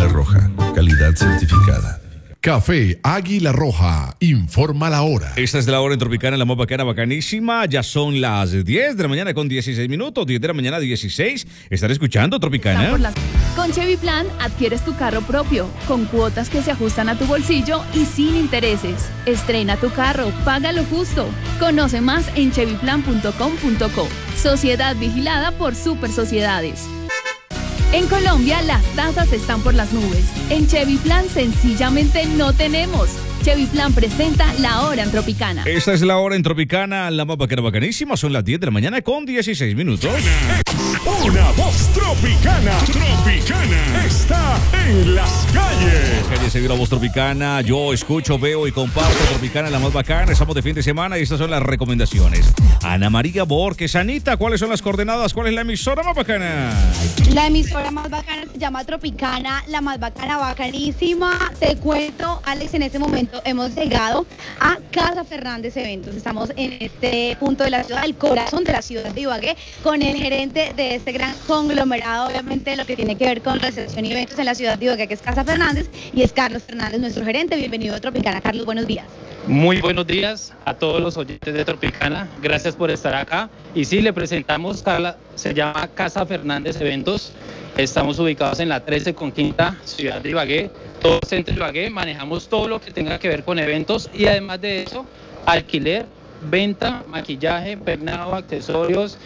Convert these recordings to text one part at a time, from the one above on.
Águila Roja, calidad certificada. Café Águila Roja, informa la hora. Esta es la hora en Tropicana, la más bacana, bacanísima. Ya son las 10 de la mañana con 16 minutos, 10 de la mañana 16. ¿Estar escuchando Tropicana? Con Chevy Plan adquieres tu carro propio, con cuotas que se ajustan a tu bolsillo y sin intereses. Estrena tu carro, paga lo justo. Conoce más en chevyplan.com.co. Sociedad vigilada por Super Sociedades. En Colombia las tasas están por las nubes. En Chevy Plan sencillamente no tenemos. Chevy Plan presenta la hora en Tropicana. Esta es la hora en Tropicana, la más bacana, bacanísima. Son las 10 de la mañana con 16 minutos. Una voz tropicana. Tropicana está en las calles. Las calles se vio la voz tropicana. Yo escucho, veo y comparto Tropicana, la más bacana. Estamos de fin de semana y estas son las recomendaciones. Ana María Borges, Anita, ¿cuáles son las coordenadas? ¿Cuál es la emisora más bacana? La emisora más bacana se llama Tropicana, la más bacana, bacanísima. Te cuento, Alex, en este momento hemos llegado a Casa Fernández Eventos. Estamos en este punto de la ciudad, el corazón de la ciudad de Ibagué, con el gerente de este gran conglomerado, obviamente lo que tiene que ver con recepción y eventos en la ciudad de Ibagué, que es Casa Fernández, y es Carlos Fernández, nuestro gerente. Bienvenido a Tropicana. Carlos, buenos días. Muy buenos días a todos los oyentes de Tropicana, gracias por estar acá. Y sí, le presentamos, Carla, se llama Casa Fernández Eventos. Estamos ubicados en la 13 con Quinta, ciudad de Ibagué, todo el centro de Ibagué. Manejamos todo lo que tenga que ver con eventos y además de eso, alquiler, venta, maquillaje, peinado, accesorios,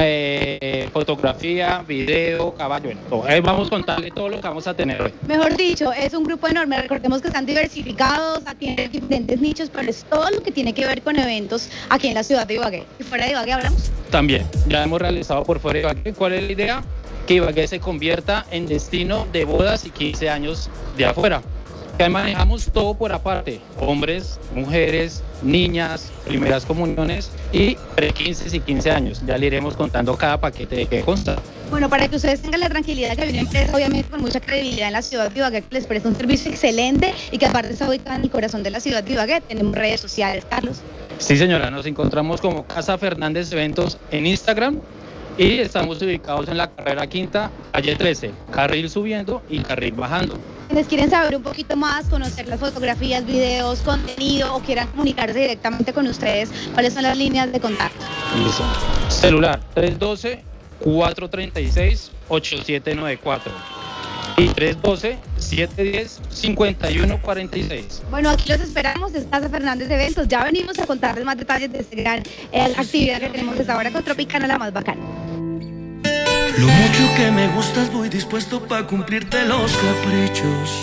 fotografía, video, caballo, todo. Vamos a contarle todo lo que vamos a tener hoy. Mejor dicho, es un grupo enorme. Recordemos que están diversificados, atienden diferentes nichos, pero es todo lo que tiene que ver con eventos aquí en la ciudad de Ibagué. ¿Y fuera de Ibagué hablamos? También, ya hemos realizado por fuera de Ibagué. ¿Cuál es la idea? Que Ibagué se convierta en destino de bodas y 15 años de afuera. Que manejamos todo por aparte, hombres, mujeres, niñas, primeras comuniones y pre-15 y 15 años. Ya le iremos contando cada paquete de qué consta. Bueno, para que ustedes tengan la tranquilidad que hay una empresa, obviamente con mucha credibilidad en la ciudad de Ibagué, que les presta un servicio excelente y que aparte está ubicada en el corazón de la ciudad de Ibagué. Tenemos redes sociales, Carlos. Sí, señora, nos encontramos como Casa Fernández Eventos en Instagram y estamos ubicados en la carrera quinta, calle 13, carril subiendo y carril bajando. Quienes quieren saber un poquito más, conocer las fotografías, videos, contenido o quieran comunicarse directamente con ustedes, ¿cuáles son las líneas de contacto? Listo. Celular 312-436-8794 y 312-710-5146. Bueno, aquí los esperamos, es Casa Fernández Eventos. Ya venimos a contarles más detalles de esta gran actividad que tenemos esta hora con Tropicana, la más bacana. Lo mucho que me gustas, voy dispuesto para cumplirte los caprichos.